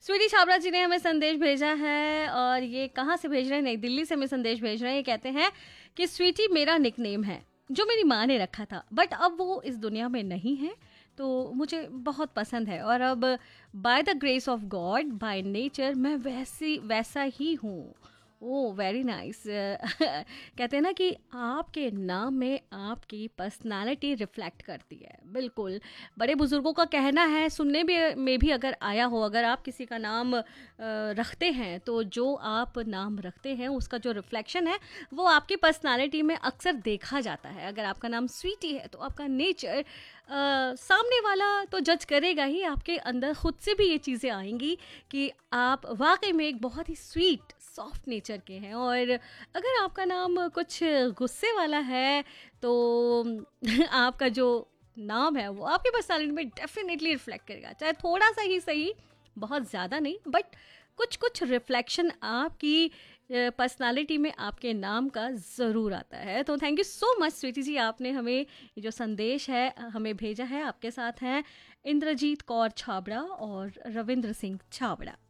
स्वीटी छाबड़ा जी ने हमें संदेश भेजा है और ये कहाँ से भेज रहे हैं, नई दिल्ली से हमें संदेश भेज रहे हैं। ये कहते हैं कि स्वीटी मेरा निकनेम है जो मेरी माँ ने रखा था, बट अब वो इस दुनिया में नहीं है, तो मुझे बहुत पसंद है और अब by the grace of God by nature मैं वैसा ही हूँ। Oh very nice. कहते हैं ना कि आपके नाम में आपकी पर्सनालिटी रिफ्लेक्ट करती है। बिल्कुल, बड़े बुजुर्गों का कहना है, सुनने में भी अगर आया हो, अगर आप किसी का नाम रखते हैं तो जो आप नाम रखते हैं उसका जो रिफ्लेक्शन है वो आपकी पर्सनालिटी में अक्सर देखा जाता है। अगर आपका नाम स्वीटी है तो आपका नेचर सामने वाला तो जज करेगा ही, आपके अंदर खुद से भी ये चीज़ें आएंगी कि आप वाकई में एक बहुत ही स्वीट सॉफ्ट नेचर के हैं। और अगर आपका नाम कुछ गुस्से वाला है तो आपका जो नाम है वो आपकी पर्सनालिटी में डेफिनेटली रिफ्लेक्ट करेगा, चाहे थोड़ा सा ही सही, बहुत ज़्यादा नहीं, बट कुछ कुछ रिफ्लेक्शन आपकी पर्सनालिटी में आपके नाम का ज़रूर आता है। तो thank you so much Sweety जी, आपने हमें ये जो संदेश है हमें भेजा है। आपके साथ हैं इंद्रजीत कौर छाबड़ा और रविंद्र सिंह छाबड़ा।